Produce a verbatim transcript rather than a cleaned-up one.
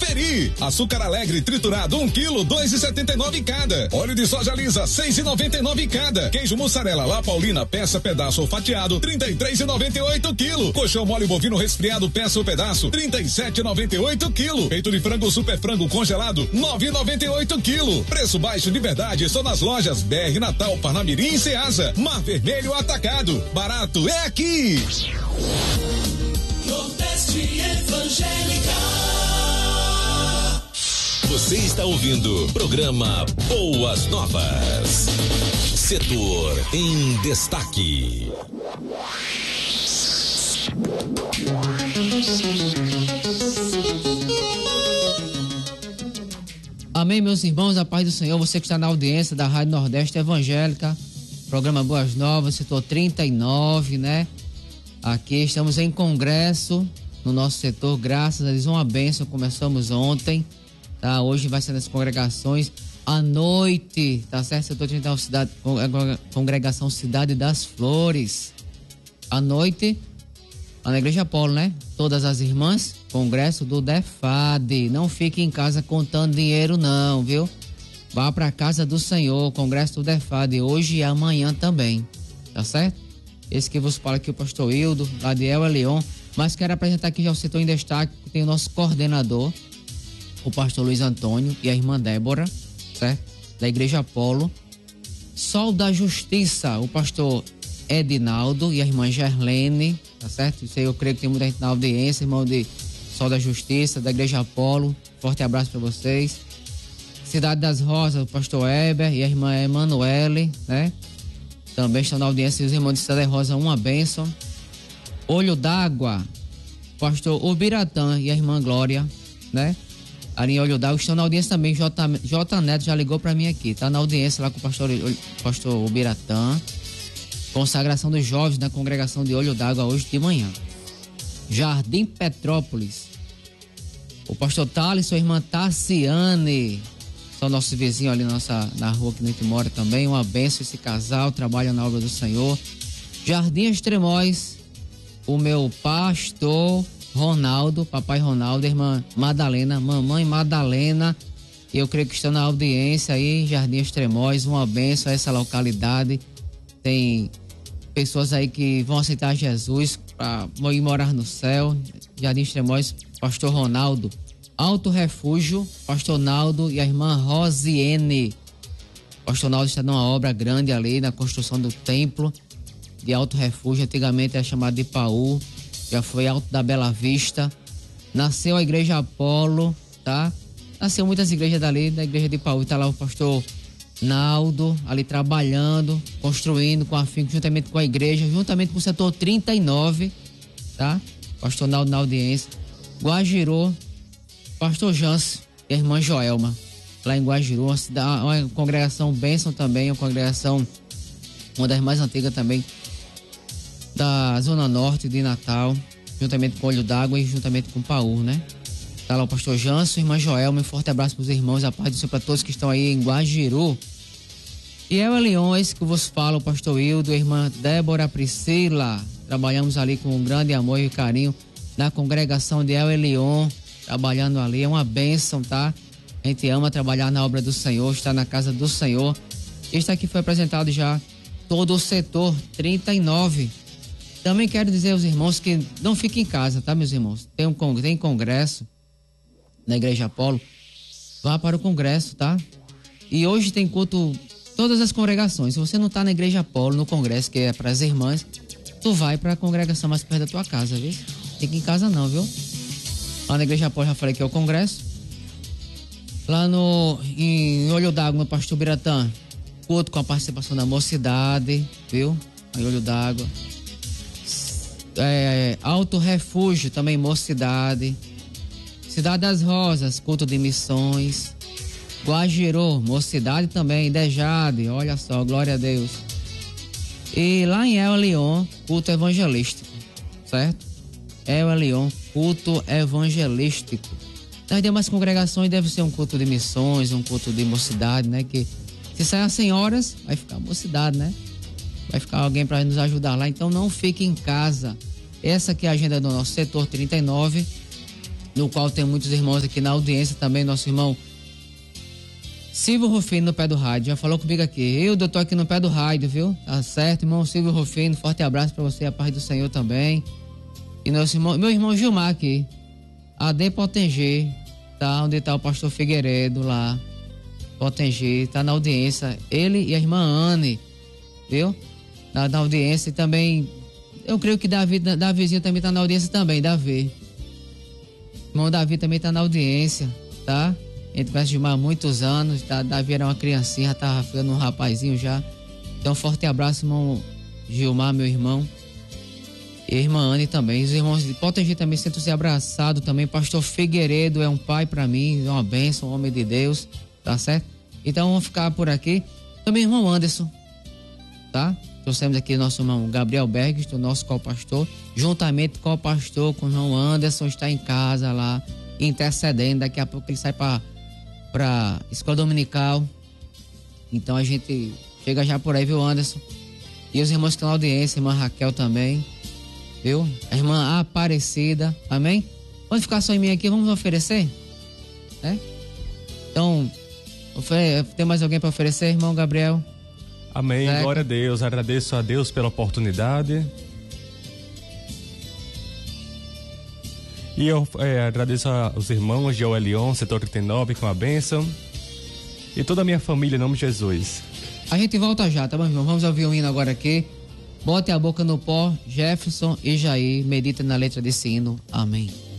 conferir. Açúcar Alegre triturado um quilo, dois e setenta e nove cada. Óleo de soja lisa, seis e noventa e nove cada. Queijo mussarela La Paulina, peça, pedaço ou fatiado, trinta e três e noventa e oito quilo. Coxão mole bovino resfriado, peça ou pedaço, trinta e sete e noventa e oito quilo. Peito de frango super frango congelado, nove e noventa e oito quilo. Preço baixo de verdade só nas lojas B R Natal, Parnamirim e Ceasa. Mar Vermelho Atacado. Barato é aqui. Nordeste Evangélica. Você está ouvindo o programa Boas Novas. Setor em destaque. Amém, meus irmãos, a paz do Senhor. Você que está na audiência da Rádio Nordeste Evangélica, programa Boas Novas, setor trinta e nove, né? Aqui estamos em congresso no nosso setor, graças a Deus, uma bênção. Começamos ontem, tá? Hoje vai ser nas congregações à noite, tá certo? Setor trinta e nove, cidade, congregação Cidade das Flores. À noite, lá na Igreja Apolo, né? Todas as irmãs, congresso do DEFAD. Não fique em casa contando dinheiro, não, viu? Vá para casa do Senhor, congresso do DEFAD, hoje e amanhã também, tá certo? Esse que vos fala aqui, o pastor Hildo, lá de El Elion. Mas quero apresentar aqui já o setor em destaque, que tem o nosso coordenador, o pastor Luiz Antônio e a irmã Débora, certo? Da Igreja Apolo. Sol da Justiça, o pastor Edinaldo e a irmã Gerlene, tá certo? Isso aí eu creio que tem muita gente na audiência, irmão de Sol da Justiça, da Igreja Apolo. Forte abraço para vocês. Cidade das Rosas, o pastor Eber e a irmã Emanuele, né? Também estão na audiência, os irmãos de Cidade Rosa, uma bênção. Olho d'Água, pastor Ubiratã e a irmã Glória, né? Ali em Olho d'Água estão na audiência também. J, J Neto já ligou para mim aqui, tá na audiência lá com o pastor, pastor Ubiratã. Consagração dos jovens na congregação de Olho d'Água hoje de manhã. Jardim Petrópolis, o pastor Thales e sua irmã Tassiane, são nossos vizinhos ali na, nossa, na rua que a gente mora também. Uma benção esse casal, trabalha na obra do Senhor. Jardim Extremóis, o meu pastor Ronaldo, papai Ronaldo, irmã Madalena, mamãe Madalena, eu creio que estão na audiência aí, Jardim Extremóis, uma benção a essa localidade. Tem pessoas aí que vão aceitar Jesus para ir morar no céu. Jardim Extremóis, pastor Ronaldo. Alto Refúgio, pastor Naldo e a irmã Rosiene. Pastor Naldo está numa obra grande ali na construção do templo de Alto Refúgio. Antigamente era chamado de Paú, já foi Alto da Bela Vista. Nasceu a Igreja Apolo, tá? Nasceu muitas igrejas dali, da Igreja de Paú. Tá lá o pastor Naldo ali trabalhando, construindo com afinco juntamente com a igreja, juntamente com o setor trinta e nove, tá? Pastor Naldo na audiência. Guajiru, pastor Jans e a irmã Joelma, lá em Guajiru, uma, cidade, uma congregação bênção também, uma congregação, uma das mais antigas também, da Zona Norte de Natal, juntamente com Olho d'Água e juntamente com Paú, né? Tá lá o pastor Janso, irmã Joelma, um forte abraço para os irmãos, a paz do Senhor para todos que estão aí em Guajiru. E El Elion, esse que vos fala, o pastor Hildo, a irmã Débora Priscila, trabalhamos ali com um grande amor e carinho na congregação de El Elion, trabalhando ali, é uma bênção, tá? A gente ama trabalhar na obra do Senhor, estar na casa do Senhor. Este aqui foi apresentado já todo o setor trinta e nove. Também quero dizer aos irmãos que não fiquem em casa, tá, meus irmãos? Tem um tem congresso na Igreja Apolo, vá para o congresso, tá? E hoje tem culto, todas as congregações. Se você não tá na Igreja Apolo, no congresso, que é para as irmãs, tu vai para a congregação mais perto da tua casa, viu? Fica em casa não, viu? Lá na Igreja Apolo, já falei que é o congresso. Lá no, em Olho d'Água, no pastor Biratã, culto com a participação da mocidade, viu? Em Olho d'Água. É, Alto Refúgio, também mocidade. Cidade das Rosas, culto de missões. Guajiru, mocidade também, Dejade, olha só, glória a Deus. E lá em El Elion, culto evangelístico, certo? El Elion, culto evangelístico. Nas demais congregações deve ser um culto de missões, um culto de mocidade, né? Que se sair às cem horas, vai ficar mocidade, né? Vai ficar alguém para nos ajudar lá. Então não fique em casa. Essa aqui é a agenda do nosso setor trinta e nove. no qual tem muitos irmãos aqui na audiência também, nosso irmão Silvio Rufino no pé do rádio, já falou comigo aqui. Eu, doutor, aqui no pé do rádio, viu? Tá certo, irmão Silvio Rufino, forte abraço pra você, a paz do Senhor também. E nosso irmão, meu irmão Gilmar aqui, A D Potengê, tá? Onde tá o pastor Figueiredo lá, Potengê, tá na audiência. Ele e a irmã Anne, viu? Na, na audiência e também, eu creio que Davi, Davizinho também tá na audiência também, Davi. Irmão Davi também tá na audiência, tá? A gente conhece Gilmar há muitos anos, tá? Davi era uma criancinha, já tava ficando um rapazinho já. Então, forte abraço, irmão Gilmar, meu irmão. E a irmã Anne também. Os irmãos de Potengê também sentem-se abraçados também. Pastor Figueiredo é um pai para mim, é uma bênção, um homem de Deus, tá certo? Então, vamos ficar por aqui. Também irmão Anderson, tá? Trouxemos aqui nosso irmão Gabriel Bergs, o nosso co-pastor, juntamente com o pastor, com o irmão Anderson, está em casa lá, intercedendo. Daqui a pouco ele sai para para escola dominical. Então a gente chega já por aí, viu, Anderson? E os irmãos que estão na audiência, a irmã Raquel também, viu? A irmã Aparecida, amém? Pode ficar só em mim aqui, vamos oferecer? É? Então, tem mais alguém para oferecer, irmão Gabriel? Amém, Zeca. Glória a Deus, agradeço a Deus pela oportunidade. E eu é, agradeço aos irmãos de Elion, setor trinta e nove, com a bênção. E toda a minha família, em nome de Jesus. A gente volta já, tá bom, irmão? Vamos ouvir um hino agora aqui. Bote a boca no pó, Jefferson e Jair, medita na letra desse hino. Amém.